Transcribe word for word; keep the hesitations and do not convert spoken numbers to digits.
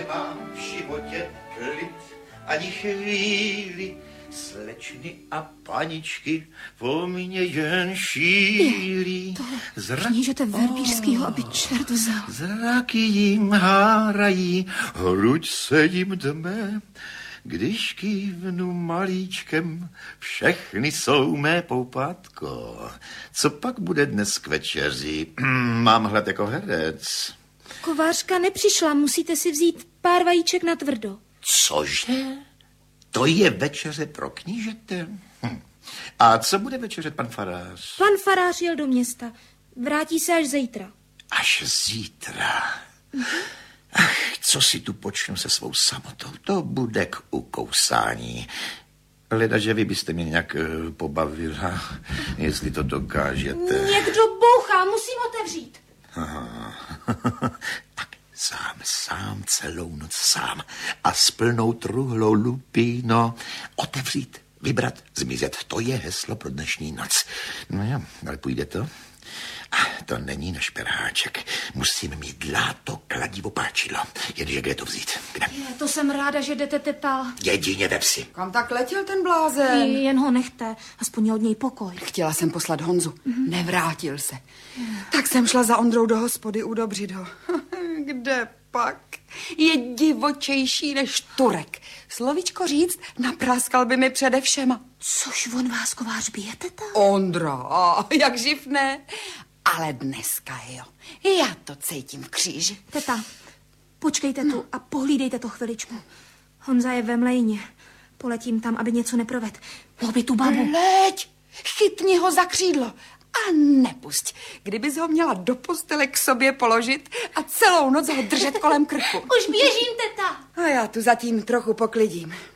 nemám v životě klid ani chvíli. Slečny a paničky po mně jen šílí. Zra... knížete Verbířskýho, aby čert vzal. Zraky jim hárají, hruď se jim dme. Když kývnu malíčkem, všechny jsou mé poupátko. Co pak bude dnes k večeři? Mám hled jako herec. Kovářka nepřišla, musíte si vzít pár vajíček na tvrdo. Cože? To je večeře pro knížete? Hm. A co bude večeřet pan farář? Pan farář jel do města. Vrátí se až zítra. Až zítra? Mm-hmm. Ach, co si tu počnu se svou samotou? To bude k ukousání. Leda, že vy byste mě nějak uh, pobavila, jestli to dokážete. Někdo bouchá, musím otevřít. Aha. Tak sám, sám, celou noc sám. A s plnou truhlou lupíno. Otevřít, vybrat, zmizet. To je heslo pro dnešní noc. No jo, ale půjde to? To není na šperáček. Musím mít dláto, kladivo, páčidlo. Jenže kde to vzít? Kde? Je, to jsem ráda, že jdete, teta. Jedině ve vsi. Kam tak letěl ten blázen? Jen ho nechte, aspoň je od něj pokoj. Chtěla jsem poslat Honzu. Mm-hmm. Nevrátil se. Mm. Tak jsem šla za Ondrou do hospody udobřit ho. Kde pak? Je divočejší než Turek. Slovíčko říct, napráskal by mi přede všema. Což on vás, kovář, bije, teta? Ondra, jak živ ne. Ale dneska, jo. Já to cítím v kříži. Teta, počkejte tu a pohlídejte to chviličku. Honza je ve mlejně. Poletím tam, aby něco neproved. Lobi tu babu. Leď, chytni ho za křídlo a nepusť. Kdybys ho měla do postele k sobě položit a celou noc ho držet kolem krku. Už běžím, teta. A já tu zatím trochu poklidím.